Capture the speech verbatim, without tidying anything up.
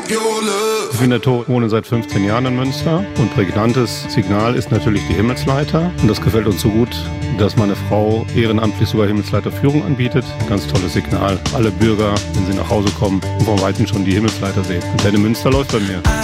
Ich bin der Tod, wohne seit fünfzehn Jahren in Münster und prägnantes Signal ist natürlich die Himmelsleiter. Und das gefällt uns so gut, dass meine Frau ehrenamtlich sogar Himmelsleiterführung anbietet. Ganz tolles Signal. Alle Bürger, wenn sie nach Hause kommen, von Weitem schon die Himmelsleiter sehen. Antenne Münster läuft bei mir.